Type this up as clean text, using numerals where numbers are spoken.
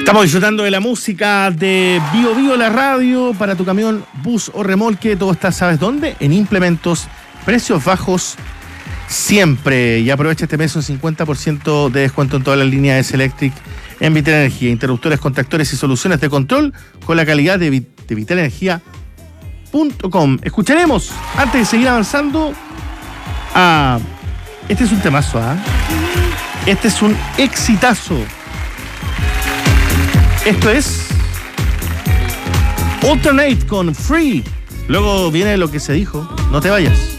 Estamos disfrutando de la música de Bio Bio, la radio, para tu camión, bus o remolque. Todo está, ¿sabes dónde? En Implementos, precios bajos siempre. Y aprovecha este mes un 50% de descuento en todas las líneas S-Electric en Vital Energía. Interruptores, contactores y soluciones de control con la calidad de vitalenergia.com. Escucharemos, antes de seguir avanzando, este es un temazo, Este es un exitazo. Esto es Alternate con Free. Luego viene lo que se dijo. No te vayas.